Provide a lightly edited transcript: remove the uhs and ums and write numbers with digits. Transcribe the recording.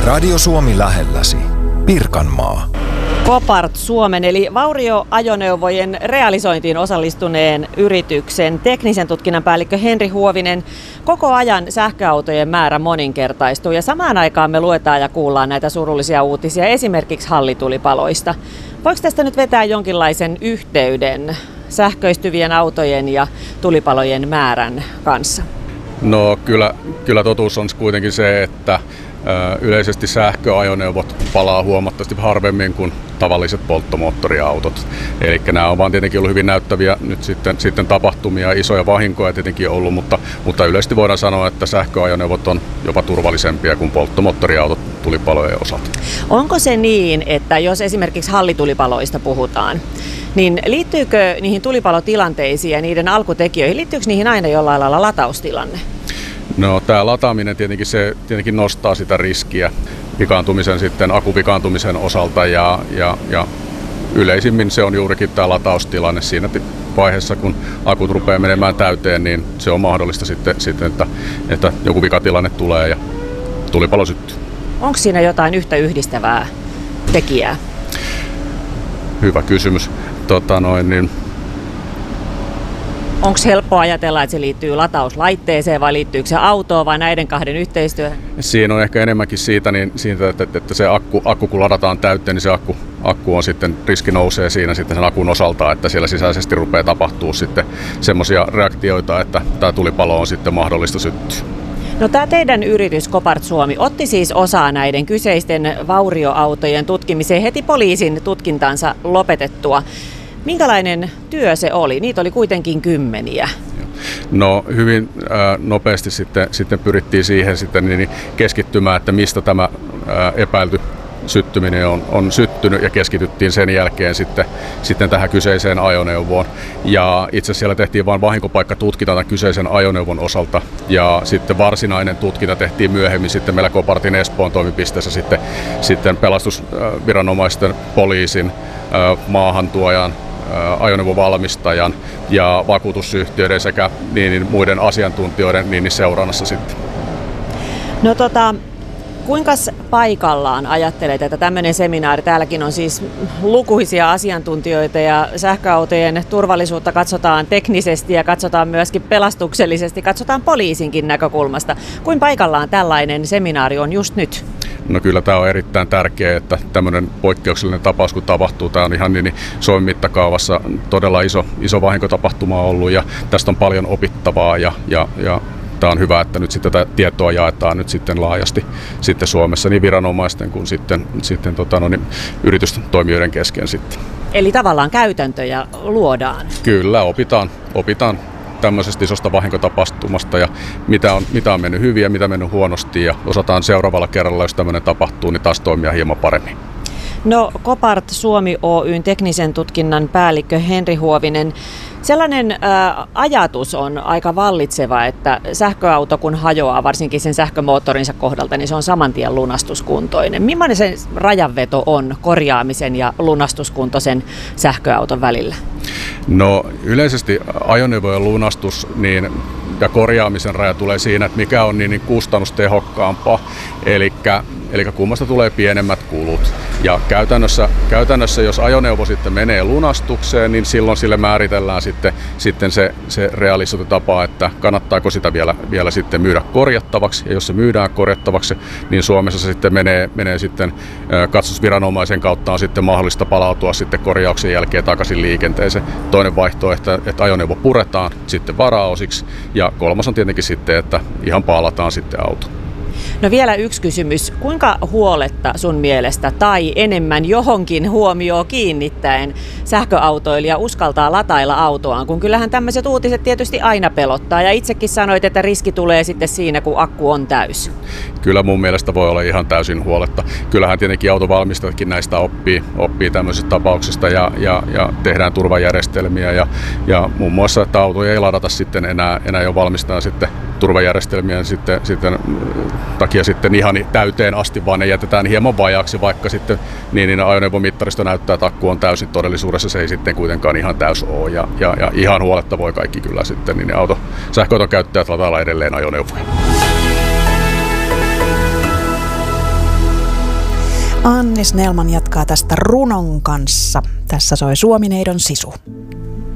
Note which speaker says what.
Speaker 1: Radio Suomi lähelläsi. Pirkanmaa.
Speaker 2: Copart Suomen eli vaurioajoneuvojen realisointiin osallistuneen yrityksen teknisen tutkinnan päällikkö Henri Huovinen. Koko ajan sähköautojen määrä moninkertaistuu ja samaan aikaan me luetaan ja kuullaan näitä surullisia uutisia esimerkiksi hallitulipaloista. Voiko tästä nyt vetää jonkinlaisen yhteyden sähköistyvien autojen ja tulipalojen määrän kanssa?
Speaker 3: No kyllä totuus on kuitenkin se, että yleisesti sähköajoneuvot palaa huomattavasti harvemmin kuin tavalliset polttomoottoriautot. Eli nämä on vaan tietenkin ollut hyvin näyttäviä nyt sitten tapahtumia, isoja vahinkoja tietenkin ollut, mutta yleisesti voidaan sanoa, että sähköajoneuvot on jopa turvallisempia kuin polttomoottoriautot tulipalojen osalta.
Speaker 2: Onko se niin, että jos esimerkiksi hallitulipaloista puhutaan, niin liittyykö niihin tulipalotilanteisiin ja niiden alkutekijöihin, liittyykö niihin aina jollain lailla lataustilanne?
Speaker 3: No tämä lataaminen tietenkin nostaa sitä riskiä akuvikaantumisen osalta ja yleisimmin se on juurikin tämä lataustilanne siinä vaiheessa, kun akut rupeaa menemään täyteen, niin se on mahdollista sitten että joku vikatilanne tulee ja tulipalo syttyy.
Speaker 2: Onko siinä jotain yhtä yhdistävää tekijää?
Speaker 3: Hyvä kysymys.
Speaker 2: Onko helppo ajatella, että se liittyy latauslaitteeseen vai liittyykö se autoon vai näiden kahden yhteistyöhön?
Speaker 3: Siinä on ehkä enemmänkin siitä että se akku kun ladataan täyteen, niin se akku on sitten, riski nousee siinä sitten sen akun osalta, että siellä sisäisesti rupeaa tapahtuu sitten semmoisia reaktioita, että tämä tulipalo on sitten mahdollista syttyä.
Speaker 2: No tämä teidän yritys Copart Suomi otti siis osaa näiden kyseisten vaurioautojen tutkimiseen heti poliisin tutkintansa lopetettua. Minkälainen työ se oli? Niitä oli kuitenkin kymmeniä.
Speaker 3: No hyvin nopeasti sitten pyrittiin siihen niin keskittymään, että mistä tämä epäilty syttyminen on syttynyt ja keskityttiin sen jälkeen sitten tähän kyseiseen ajoneuvoon. Ja itse asiassa siellä tehtiin vain vahinkopaikkatutkinta tämän kyseisen ajoneuvon osalta ja sitten varsinainen tutkinta tehtiin myöhemmin sitten meillä Copartin Espoon toimipisteessä sitten pelastusviranomaisten, poliisin, maahantuojan, ajoneuvovalmistajan ja vakuutusyhtiöiden sekä niin muiden asiantuntijoiden niin seurannassa sitten.
Speaker 2: No kuinka paikallaan ajattelet, että tämmöinen seminaari, täälläkin on siis lukuisia asiantuntijoita ja sähköautojen turvallisuutta katsotaan teknisesti ja katsotaan myöskin pelastuksellisesti, katsotaan poliisinkin näkökulmasta. Kuinka paikallaan tällainen seminaari on just nyt?
Speaker 3: No kyllä tämä on erittäin tärkeää, että tämmöinen poikkeuksellinen tapaus kun tapahtuu, tämä on ihan niin Suomen mittakaavassa todella iso vahinkotapahtuma ollut ja tästä on paljon opittavaa ja tämä on hyvä, että nyt sitten tätä tietoa jaetaan nyt sitten laajasti sitten Suomessa niin viranomaisten kuin sitten yritystoimijoiden kesken sitten.
Speaker 2: Eli tavallaan käytäntöjä luodaan?
Speaker 3: Kyllä, opitaan tämmöisestä isosta vahinkotapahtumasta ja mitä on mennyt hyvin ja mitä on mennyt huonosti ja osataan seuraavalla kerralla, jos tämmöinen tapahtuu, niin taas toimia hieman paremmin.
Speaker 2: No Copart Suomi Oyn teknisen tutkinnan päällikkö Henri Huovinen. Sellainen ajatus on aika vallitseva, että sähköauto kun hajoaa, varsinkin sen sähkömoottorinsa kohdalta, niin se on saman tien lunastuskuntoinen. Millainen se rajanveto on korjaamisen ja lunastuskuntoisen sähköauton välillä? No
Speaker 3: yleisesti ajoneuvojen lunastus ja korjaamisen raja tulee siinä, että mikä on niin kustannustehokkaampaa, eli kummasta tulee pienemmät kulut. Ja käytännössä jos ajoneuvo sitten menee lunastukseen, niin silloin sille määritellään sitten se realisointitapa, että kannattaako sitä vielä sitten myydä korjattavaksi. Ja jos se myydään korjattavaksi, niin Suomessa se sitten menee sitten katsastusviranomaisen kautta on sitten mahdollista palautua sitten korjauksen jälkeen takaisin liikenteeseen. Toinen vaihtoehto, että ajoneuvo puretaan sitten varaosiksi ja kolmas on tietenkin sitten, että ihan paalataan sitten auto.
Speaker 2: No vielä yksi kysymys. Kuinka huoletta sun mielestä tai enemmän johonkin huomioon kiinnittäen sähköautoilija uskaltaa latailla autoaan, kun kyllähän tämmöiset uutiset tietysti aina pelottaa ja itsekin sanoit, että riski tulee sitten siinä, kun akku on täys.
Speaker 3: Kyllä mun mielestä voi olla ihan täysin huoletta. Kyllähän tietenkin autovalmistajatkin näistä oppii tämmöisistä tapauksista ja tehdään turvajärjestelmiä ja muun muassa, että autoja ei ladata sitten enää jo valmistaa sitten turvajärjestelmiä sitten takia sitten ihan täyteen asti, vaan ne jätetään hieman vajaaksi, vaikka sitten niin ajoneuvomittaristo näyttää, että akku on täysin. Todellisuudessa se ei sitten kuitenkaan ihan täys ole ja ihan huoletta voi kaikki kyllä sitten niin sähköauton käyttäjät latailla edelleen ajoneuvoja.
Speaker 4: Anni Snellman jatkaa tästä runon kanssa. Tässä soi Suomineidon sisu.